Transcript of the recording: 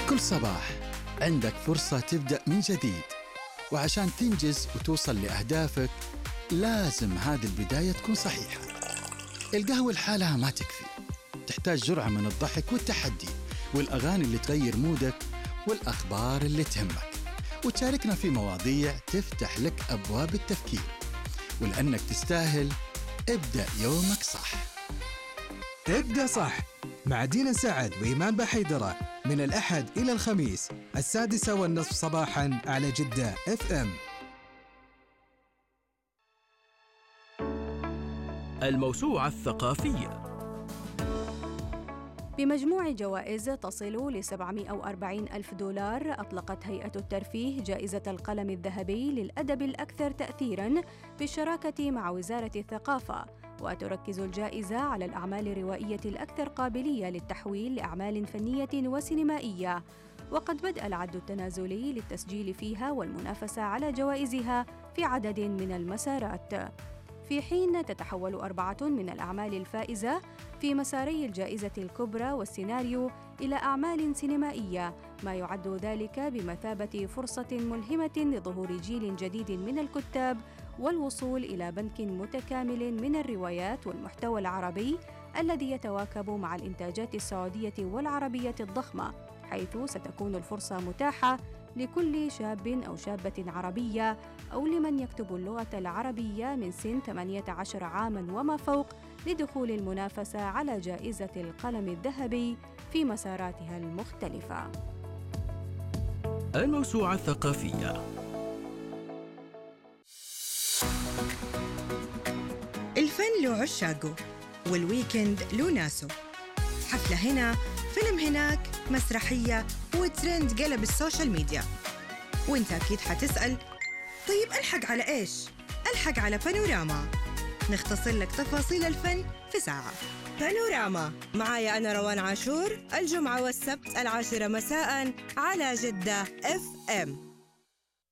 كل صباح عندك فرصة تبدأ من جديد، وعشان تنجز وتوصل لأهدافك لازم هذه البداية تكون صحيحة. القهوة لحالها ما تكفي، تحتاج جرعة من الضحك والتحدي والأغاني اللي تغير مودك والأخبار اللي تهمك، وتشاركنا في مواضيع تفتح لك أبواب التفكير. ولأنك تستاهل، ابدأ يومك صح. ابدأ صح مع دينا سعد وإيمان بحيدرة من الأحد إلى الخميس 6:30 صباحاً على جدة FM. الموسوعة الثقافية بمجموع جوائز تصل ل$740 ألف، أطلقت هيئة الترفيه جائزة القلم الذهبي للأدب الأكثر تأثيراً بالشراكة مع وزارة الثقافة، وتركز الجائزة على الأعمال الروائية الأكثر قابلية للتحويل لأعمال فنية وسينمائية، وقد بدأ العد التنازلي للتسجيل فيها والمنافسة على جوائزها في عدد من المسارات، في حين تتحول 4 من الأعمال الفائزة في مساري الجائزة الكبرى والسيناريو إلى أعمال سينمائية، ما يعد ذلك بمثابة فرصة ملهمة لظهور جيل جديد من الكتاب والوصول إلى بنك متكامل من الروايات والمحتوى العربي الذي يتواكب مع الإنتاجات السعودية والعربية الضخمة، حيث ستكون الفرصة متاحة لكل شاب أو شابة عربية أو لمن يكتب اللغة العربية من سن 18 عاماً وما فوق لدخول المنافسة على جائزة القلم الذهبي في مساراتها المختلفة. الموسوعة الثقافية. الفن له عشاقه والويكند له ناسه، حفلة هنا، فيلم هناك، مسرحية وترند قلب السوشيال ميديا. وانت أكيد حتسأل، طيب ألحق على إيش؟ ألحق على بانوراما، نختصر لك تفاصيل الفن في ساعة. بانوراما معايا أنا روان عاشور، الجمعة والسبت 10 مساء على جدة FM.